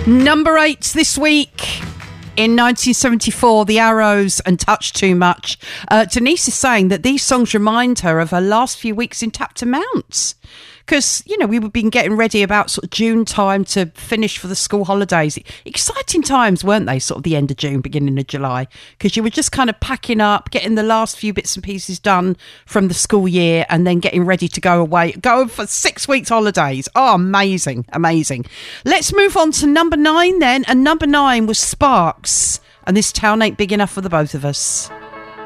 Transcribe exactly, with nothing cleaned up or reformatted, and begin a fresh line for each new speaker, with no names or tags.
Number eight this week. In nineteen seventy-four, The Arrows and Touch Too Much. Uh, Denise is saying that these songs remind her of her last few weeks in Tapter Mount. Because, you know, we were been getting ready about sort of June time to finish for the school holidays. Exciting times, weren't they? Sort of the end of June, beginning of July. Because you were just kind of packing up, getting the last few bits and pieces done from the school year and then getting ready to go away. Go for six weeks holidays. Oh, amazing, amazing. Let's move on to number nine then. And number nine was Sparks. And This Town Ain't Big Enough for the Both of Us.